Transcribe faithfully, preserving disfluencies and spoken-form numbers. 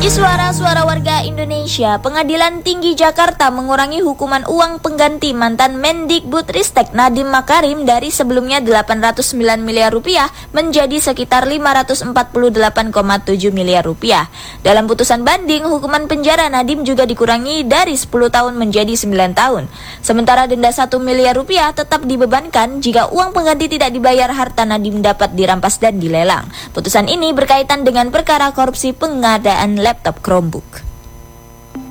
Demi suara-suara warga Indonesia, Pengadilan Tinggi Jakarta mengurangi hukuman uang pengganti mantan Mendikbudristek Nadiem Makarim dari sebelumnya delapan ratus sembilan miliar rupiah menjadi sekitar lima ratus empat puluh delapan koma tujuh miliar rupiah. Dalam putusan banding, hukuman penjara Nadiem juga dikurangi dari sepuluh tahun menjadi sembilan tahun. Sementara denda satu miliar rupiah tetap dibebankan jika uang pengganti tidak dibayar, harta Nadiem dapat dirampas dan dilelang. Putusan ini berkaitan dengan perkara korupsi pengadaan laptop Chromebook.